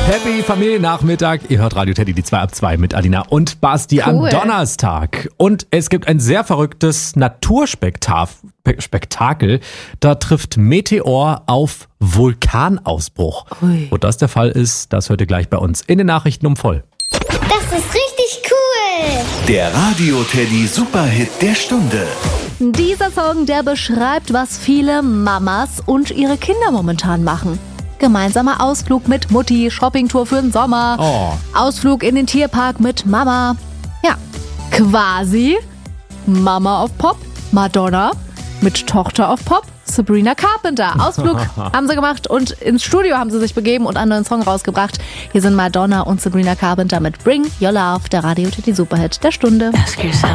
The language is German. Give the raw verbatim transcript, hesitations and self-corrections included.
Happy Familiennachmittag. Ihr hört Radio Teddy, die zwei ab zwei mit Alina und Basti cool. am Donnerstag. Und es gibt ein sehr verrücktes Naturspektakel. Da trifft Meteor auf Vulkanausbruch. Ui. Wo das der Fall ist, das hört ihr gleich bei uns in den Nachrichten um voll. Das ist richtig cool. Der Radio Teddy Superhit der Stunde. Dieser Song, der beschreibt, was viele Mamas und ihre Kinder momentan machen. Gemeinsamer Ausflug mit Mutti, Shoppingtour für den Sommer, oh. Ausflug in den Tierpark mit Mama. Ja, quasi Mama auf Pop, Madonna mit Tochter auf Pop, Sabrina Carpenter. Ausflug haben sie gemacht und ins Studio haben sie sich begeben und einen neuen Song rausgebracht. Hier sind Madonna und Sabrina Carpenter mit Bring Your Love, der Radio Teddy Superhit der Stunde. Ask yourself.